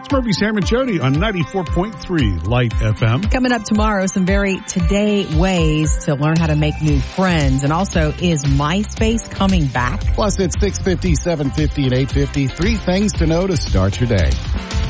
It's Murphy, Sam, and Jody on 94.3 Light FM. Coming up tomorrow, some very today ways to learn how to make new friends. And also, is MySpace coming back? Plus, it's 6:50, 7:50, and 8:50. 3 things to know to start your day.